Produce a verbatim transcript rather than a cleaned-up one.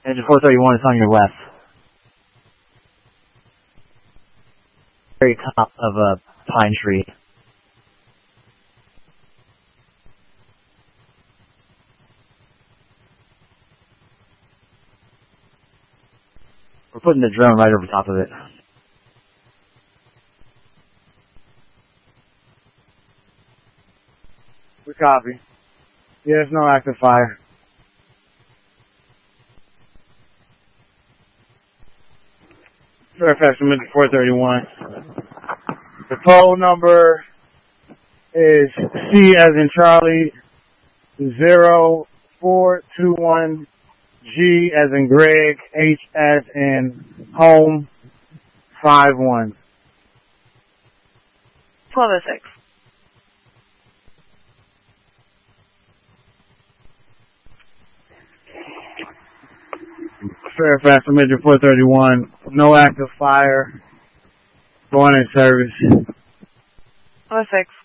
Engine four thirty-one is on your left. Very top of a pine tree. We're putting the drone right over top of it. We copy. Yeah, there's no active fire. Fairfax Midget four thirty-one. The code number is C as in Charlie, zero four two one, G as in Greg, H as in home, five one. twelve oh six. Fairfax Midget four thirty-one, no active fire, going in service. oh six.